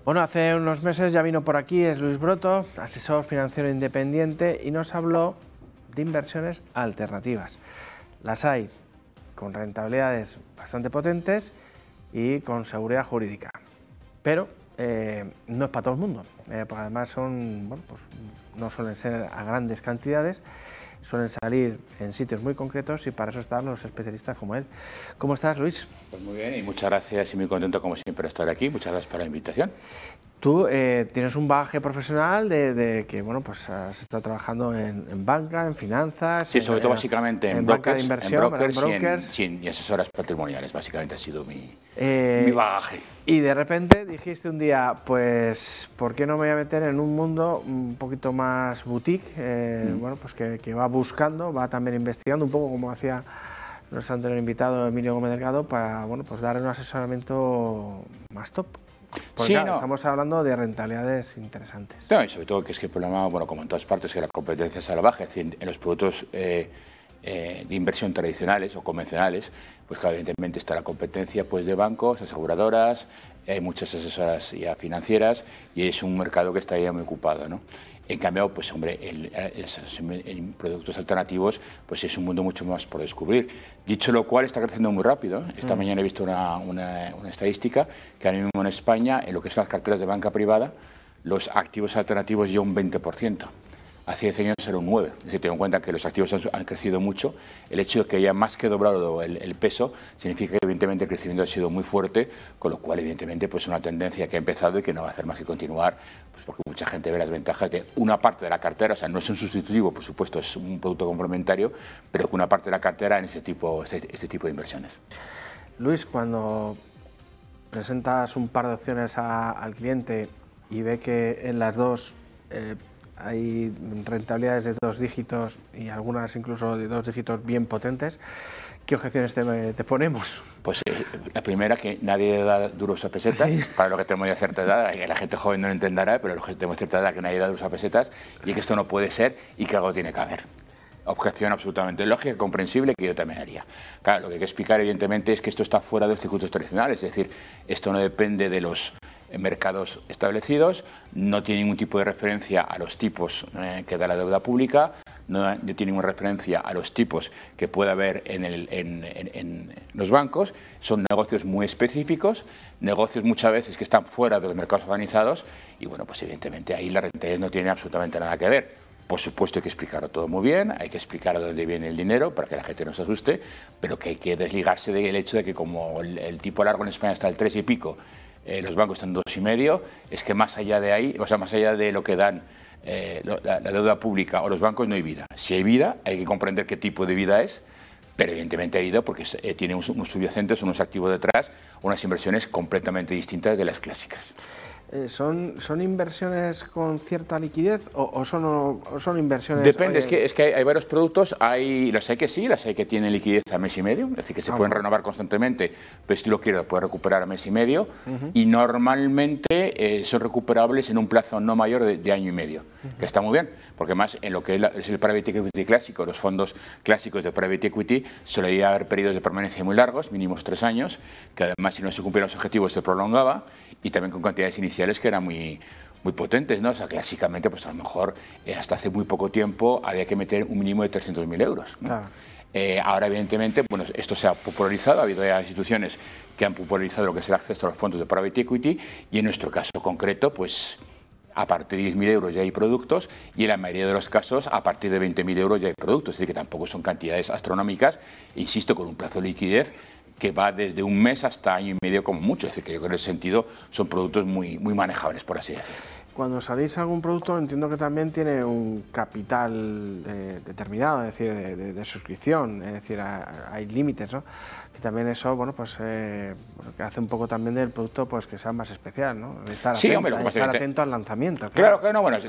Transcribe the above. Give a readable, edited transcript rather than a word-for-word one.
Bueno, hace unos meses ya vino por aquí, es Luis Broto, asesor financiero independiente, y nos habló de inversiones alternativas. Las hay con rentabilidades bastante potentes y con seguridad jurídica, pero no es para todo el mundo, porque además son, bueno, pues no suelen ser a grandes cantidades, suelen salir en sitios muy concretos y para eso están los especialistas como él. ¿Cómo estás, Luis? Pues muy bien y muchas gracias y muy contento como siempre de estar aquí. Muchas gracias por la invitación. Tú tienes un bagaje profesional de que, bueno, pues has estado trabajando en banca, en finanzas... Sí, sobre todo básicamente en banca de brokers, inversión, y asesoras patrimoniales. Básicamente ha sido mi bagaje. Y de repente dijiste un día, pues, ¿por qué no me voy a meter en un mundo un poquito más boutique? Bueno, pues que va buscando, va también investigando, un poco como hacía nuestro anterior invitado Emilio Gómez Delgado, para, bueno, pues dar un asesoramiento más top. Porque sí, claro, no. Estamos hablando de rentabilidades interesantes. No, y sobre todo que es que el problema, bueno, como en todas partes, que la competencia es salvaje, es decir, en los productos de inversión tradicionales o convencionales, pues claro, evidentemente está la competencia pues de bancos, aseguradoras, hay muchas asesoras ya financieras y es un mercado que está ya muy ocupado, ¿no? En cambio, pues hombre, en productos alternativos, pues es un mundo mucho más por descubrir. Dicho lo cual, está creciendo muy rápido. Esta mañana he visto una estadística que ahora mismo en España, en lo que son las carteras de banca privada, los activos alternativos ya un 20%. Hace 10 años era un 9%. Es decir, tengo en cuenta que los activos han crecido mucho. El hecho de que haya más que doblado el peso significa que evidentemente el crecimiento ha sido muy fuerte, con lo cual evidentemente pues una tendencia que ha empezado y que no va a hacer más que continuar, pues porque mucha gente ve las ventajas de una parte de la cartera, o sea, no es un sustitutivo, por supuesto, es un producto complementario, pero que una parte de la cartera en ese tipo de inversiones. Luis, cuando presentas un par de opciones al cliente y ve que en las dos hay rentabilidades de 2 dígitos y algunas incluso de 2 dígitos bien potentes, ¿qué objeciones te ponemos? Pues la primera, que nadie da duros a pesetas, sí. Para lo que tenemos de cierta edad, que la gente joven no lo entenderá, pero los que tenemos cierta edad, que nadie da duros a pesetas y que esto no puede ser y que algo tiene que haber. Objeción absolutamente lógica y comprensible que yo también haría. Claro, lo que hay que explicar evidentemente es que esto está fuera de los circuitos tradicionales, es decir, esto no depende de los mercados establecidos, no tiene ningún tipo de referencia a los tipos que da la deuda pública, no tiene ninguna referencia a los tipos que pueda haber en los bancos, son negocios muy específicos, negocios muchas veces que están fuera de los mercados organizados y bueno, pues evidentemente ahí la rentabilidad no tiene absolutamente nada que ver. Por supuesto hay que explicarlo todo muy bien, hay que explicar de dónde viene el dinero para que la gente no se asuste, pero que hay que desligarse del hecho de que como el tipo largo en España está al 3 y pico, los bancos están 2,5, es que más allá de ahí, o sea, más allá de lo que dan la deuda pública o los bancos, no hay vida. Si hay vida, hay que comprender qué tipo de vida es, pero evidentemente hay vida porque tiene unos subyacentes, unos activos detrás, unas inversiones completamente distintas de las clásicas. ¿Son inversiones con cierta liquidez o son inversiones...? Depende, es que hay varios productos, las hay que sí, las hay que tienen liquidez a mes y medio, es decir, que se pueden renovar constantemente, pero si lo quieres lo puedes recuperar a mes y medio, y normalmente son recuperables en un plazo no mayor de año y medio, que está muy bien, porque más en lo que es el private equity clásico, los fondos clásicos de private equity, solía haber periodos de permanencia muy largos, mínimos 3 años, que además si no se cumplían los objetivos se prolongaba, y también con cantidades iniciales que eran muy potentes, ¿no? O sea, clásicamente, pues a lo mejor hasta hace muy poco tiempo había que meter un mínimo de 300.000 euros, ¿no? Claro. Ahora, evidentemente, bueno, esto se ha popularizado, ha habido ya instituciones que han popularizado lo que es el acceso a los fondos de private equity y en nuestro caso concreto, pues a partir de 10.000 euros ya hay productos y en la mayoría de los casos a partir de 20.000 euros ya hay productos, es decir, que tampoco son cantidades astronómicas, insisto, con un plazo de liquidez que va desde un mes hasta año y medio como mucho, es decir, que yo creo que en ese sentido son productos muy manejables, por así decirlo. Cuando salís algún producto entiendo que también tiene un capital determinado, es decir, de suscripción, es decir, hay límites, ¿no? Y también eso, bueno, pues que hace un poco también del producto pues que sea más especial, ¿no? Estar atento al lanzamiento. Claro que no, bueno,